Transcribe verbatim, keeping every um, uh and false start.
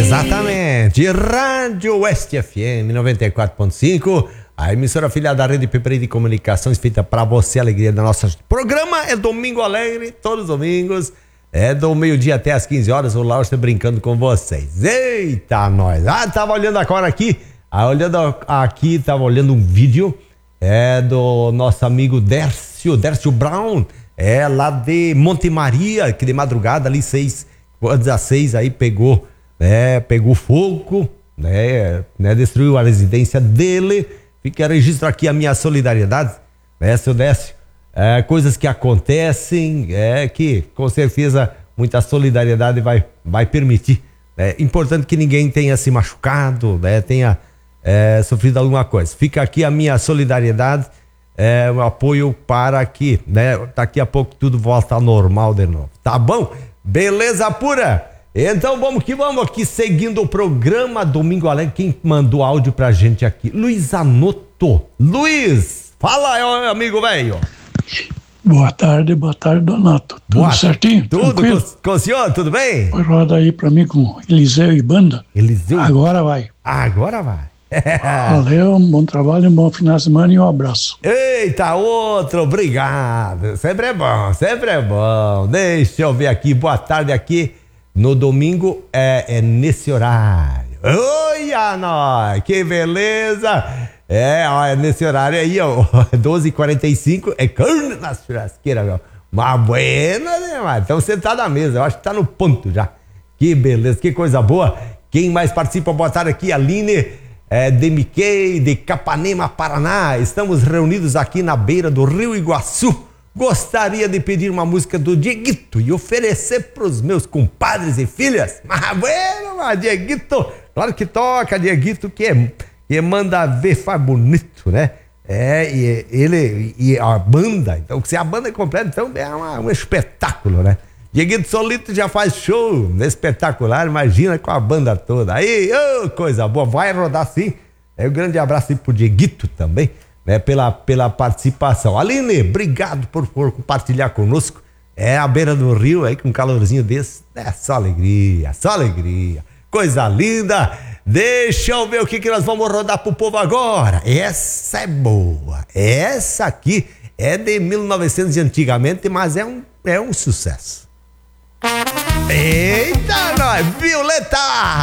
Exatamente, Rádio Oeste F M noventa e quatro ponto cinco, a emissora filha da Rede P P R de Comunicações, feita para você, a alegria da nossa programa. É Domingo Alegre, todos os domingos, é do meio-dia até as quinze horas, o Lauro está brincando com vocês. Eita, nós! Ah, tava olhando agora aqui, ah, olhando aqui, tava olhando um vídeo, é do nosso amigo Dércio, Dércio Brown, é lá de Monte Maria, que de madrugada ali, seis, às seis aí pegou, né, pegou fogo, né, né, destruiu a residência dele. Fica registro aqui a minha solidariedade, né, seu Décio, é, coisas que acontecem, é que com certeza muita solidariedade vai, vai permitir, é importante que ninguém tenha se machucado, né, tenha é, sofrido alguma coisa. Fica aqui a minha solidariedade, é, o apoio para que, né, daqui a pouco tudo volta ao normal de novo, tá bom? Beleza pura? Então vamos que vamos aqui, seguindo o programa Domingo Alegre. Quem mandou áudio pra gente aqui? Luiz Anoto. Luiz, fala aí, amigo velho. Boa tarde, boa tarde, Donato. Tudo boa, certinho? Tudo com, com o senhor, tudo bem? Roda aí pra mim com Eliseu e banda. Eliseu? Agora vai. Agora vai. Valeu, um bom trabalho, um bom final de semana e um abraço. Eita, outro, obrigado. Sempre é bom, sempre é bom. Deixa eu ver aqui, boa tarde aqui. No domingo é, é nesse horário. Oi, nós, que beleza! É, ó, é nesse horário aí, ó, doze e quarenta e cinco, é carne na churrasqueira, meu. Mas buena, né, mano? Então você tá na mesa, eu acho que tá no ponto já. Que beleza, que coisa boa. Quem mais participa, boa tarde aqui, Aline, é, de Miquei, de Capanema, Paraná. Estamos reunidos aqui na beira do Rio Iguaçu. Gostaria de pedir uma música do Dieguito e oferecer pros meus compadres e filhas. Mas bueno, mas Dieguito, claro que toca, Dieguito, que, é, que manda ver, faz bonito, né? É, e ele, e a banda, então, se a banda é completa, então é uma, um espetáculo, né? Dieguito solito já faz show espetacular, imagina com a banda toda. Aí, oh, coisa boa, vai rodar sim. É um grande abraço aí pro Dieguito também. Né, pela, pela participação. Aline, obrigado por, por compartilhar conosco. É a beira do rio aí com um calorzinho desse. É só alegria, só alegria. Coisa linda. Deixa eu ver o que, que nós vamos rodar pro povo agora. Essa é boa. Essa aqui é de mil e novecentos de antigamente, mas é um, é um sucesso. Eita, nós, Violeta!